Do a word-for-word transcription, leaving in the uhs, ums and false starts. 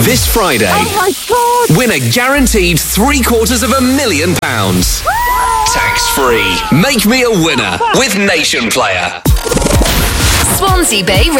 This Friday, Oh my God! win a guaranteed three quarters of a million pounds. Tax-free. Make me a winner with Nation Player. Swansea Bay